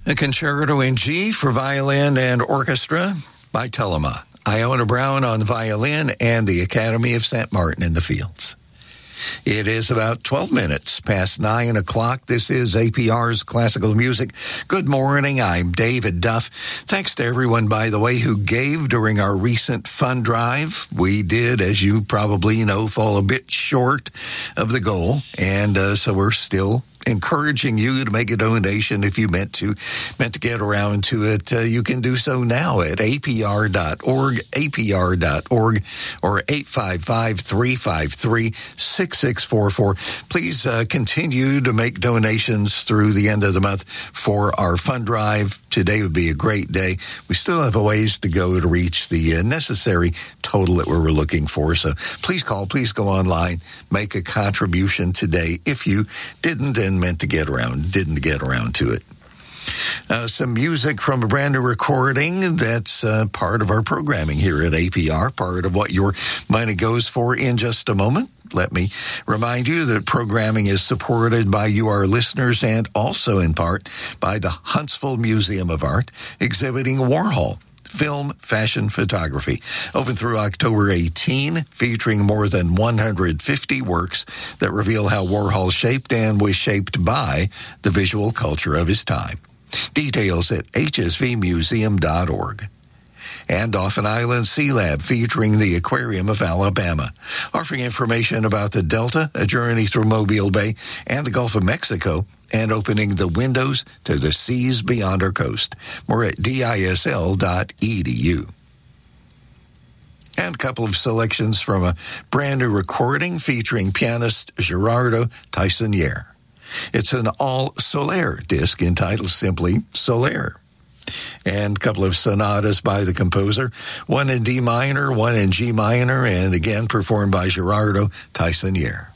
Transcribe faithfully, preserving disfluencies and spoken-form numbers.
A concerto in G for violin and orchestra by Telemann. Iona Brown on violin and the Academy of Saint Martin in the Fields. It is about twelve minutes past nine o'clock. This is A P R's Classical Music. Good morning. I'm David Duff. Thanks to everyone, by the way, who gave during our recent fund drive. We did, as you probably know, fall a bit short of the goal, and uh, so we're still encouraging you to make a donation if you meant to meant to get around to it. Uh, you can do so now at A P R dot org, A P R dot org, or eight five five, three five three, six six four four. Please uh, continue to make donations through the end of the month for our fund drive. Today would be a great day. We still have a ways to go to reach the uh, necessary total that we were looking for. So please call, please go online, make a contribution today if you didn't and meant to get around, didn't get around to it. Uh, some music from a brand new recording that's uh, part of our programming here at A P R, part of what your money goes for in just a moment. Let me remind you that programming is supported by you, our listeners, and also in part by the Huntsville Museum of Art, exhibiting Warhol film, fashion, photography. Open through October eighteenth, featuring more than one hundred fifty works that reveal how Warhol shaped and was shaped by the visual culture of his time. Details at H S V museum dot org. And Dauphin Island Sea Lab, featuring the Aquarium of Alabama, offering information about the Delta, a journey through Mobile Bay and the Gulf of Mexico, and opening the windows to the seas beyond our coast. More at D I S L dot E D U. And a couple of selections from a brand new recording featuring pianist Gerardo Taissonniere. It's an all-Solaire disc entitled simply Solaire. And a couple of sonatas by the composer, one in D minor, one in G minor, and again performed by Gerardo Taissonniere.